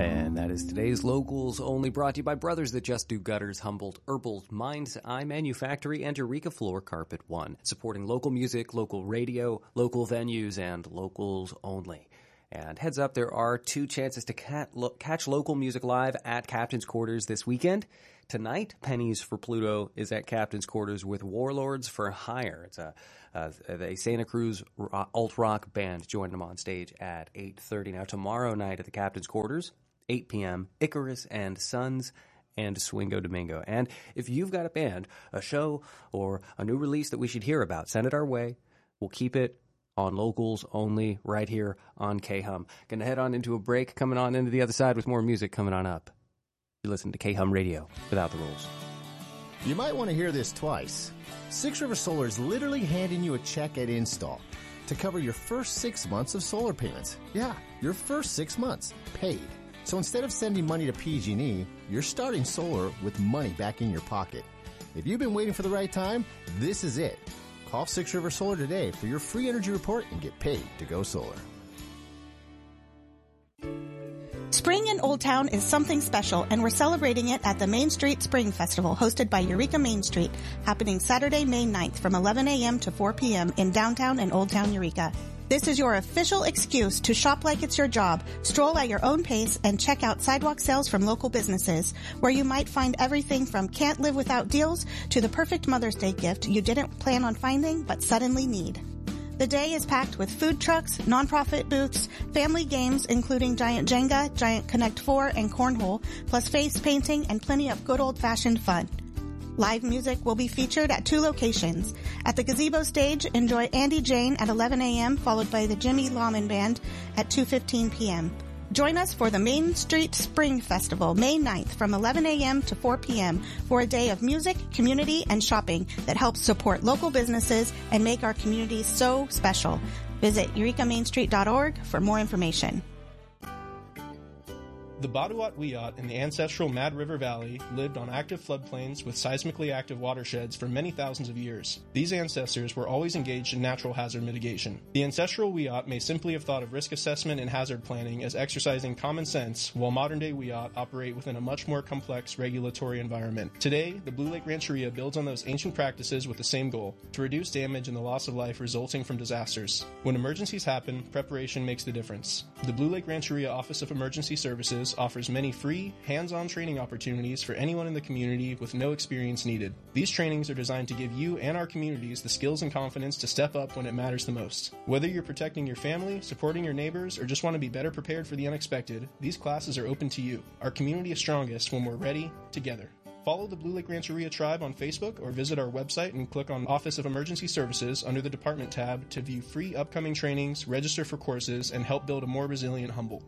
And that is today's Locals Only, brought to you by Brothers That Just Do Gutters, Humboldt Herbal Mind's Eye Manufactory, and Eureka Floor Carpet One, supporting local music, local radio, local venues, and locals only. And heads up, there are 2 chances to catch local music live at Captain's Quarters this weekend. Tonight, Pennies for Pluto is at Captain's Quarters with Warlords for Hire. It's a Santa Cruz alt-rock band joining them on stage at 8:30. Now, tomorrow night at the Captain's Quarters, 8 p.m., Icarus and Sons and Swingo Domingo. And if you've got a band, a show, or a new release that we should hear about, send it our way. We'll keep it on Locals Only right here on K-Hum. Gonna head on into a break, coming on into the other side with more music coming on up. You listen to K-Hum Radio without the rules. You might want to hear this twice. Six River Solar is literally handing you a check at install to cover your first 6 months of solar payments. Yeah, your first 6 months, paid. So instead of sending money to PG&E, you're starting solar with money back in your pocket. If you've been waiting for the right time, this is it. Call Six River Solar today for your free energy report and get paid to go solar. Spring in Old Town is something special, and we're celebrating it at the Main Street Spring Festival, hosted by Eureka Main Street, happening Saturday, May 9th from 11 a.m. to 4 p.m. in downtown and Old Town Eureka. This is your official excuse to shop like it's your job, stroll at your own pace, and check out sidewalk sales from local businesses, where you might find everything from can't live without deals to the perfect Mother's Day gift you didn't plan on finding but suddenly need. The day is packed with food trucks, nonprofit booths, family games including Giant Jenga, Giant Connect 4, and Cornhole, plus face painting and plenty of good old-fashioned fun. Live music will be featured at 2 locations. At the Gazebo stage, enjoy Andy Jane at 11 a.m., followed by the Jimmy Lawman Band at 2:15 p.m. Join us for the Main Street Spring Festival, May 9th from 11 a.m. to 4 p.m. for a day of music, community, and shopping that helps support local businesses and make our community so special. Visit eurekamainstreet.org for more information. The Baduat Wiyot in the ancestral Mad River Valley lived on active floodplains with seismically active watersheds for many thousands of years. These ancestors were always engaged in natural hazard mitigation. The ancestral Wiyot may simply have thought of risk assessment and hazard planning as exercising common sense, while modern-day Wiyot operate within a much more complex regulatory environment. Today, the Blue Lake Rancheria builds on those ancient practices with the same goal: to reduce damage and the loss of life resulting from disasters. When emergencies happen, preparation makes the difference. The Blue Lake Rancheria Office of Emergency Services offers many free, hands-on training opportunities for anyone in the community with no experience needed. These trainings are designed to give you and our communities the skills and confidence to step up when it matters the most. Whether you're protecting your family, supporting your neighbors, or just want to be better prepared for the unexpected, these classes are open to you. Our community is strongest when we're ready, together. Follow the Blue Lake Rancheria Tribe on Facebook or visit our website and click on Office of Emergency Services under the Department tab to view free upcoming trainings, register for courses, and help build a more resilient Humboldt.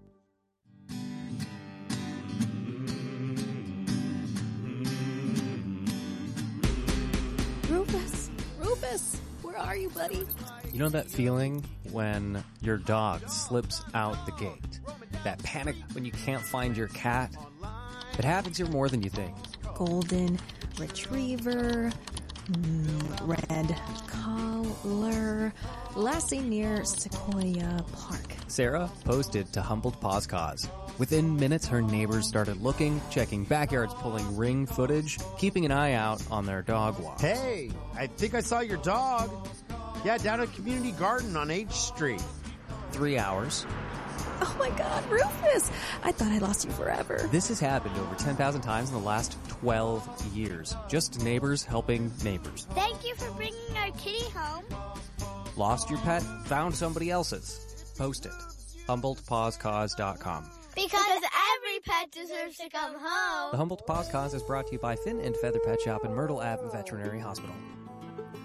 Rufus, where are you, buddy? You know that feeling when your dog slips out the gate? That panic when you can't find your cat? It happens here more than you think. Golden Retriever, Red Collar, Lassie near Sequoia Park. Sarah posted to Humboldt Paws Cause. Within minutes, her neighbors started looking, checking backyards, pulling Ring footage, keeping an eye out on their dog walk. Hey, I think I saw your dog. Yeah, down at Community Garden on H Street. 3 hours. Oh my God, Rufus! I thought I lost you forever. This has happened over 10,000 times in the last 12 years. Just neighbors helping neighbors. Thank you for bringing our kitty home. Lost your pet? Found somebody else's? Post it. HumboldtPawsCause.com. Because every pet deserves to come home. The Humboldt Paws Cause is brought to you by Fin and Feather Pet Shop and Myrtle Ave Veterinary Hospital.